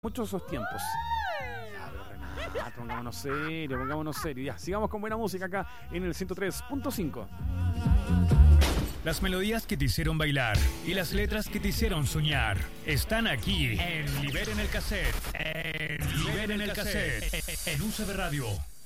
Muchos esos tiempos. Ya, pero Renato, pongámonos serios. Ya, sigamos con buena música acá en el 103.5. Las melodías que te hicieron bailar y las letras que te hicieron soñar están aquí en Liberen el Cassette. En UCB Radio.